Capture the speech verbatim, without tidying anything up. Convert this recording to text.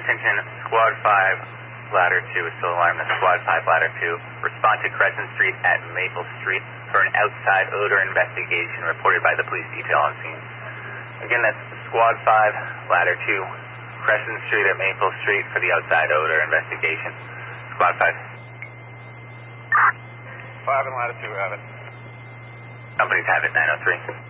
attention, Squad five, Ladder two is still alarmed. Squad five, Ladder two, respond to Crescent Street at Maple Street for an outside odor investigation reported by the police detail on scene. Again, that's Squad five, Ladder two, Crescent Street at Maple Street for the outside odor investigation. Squad five. five and Ladder two have it. Companies have it, nine oh three.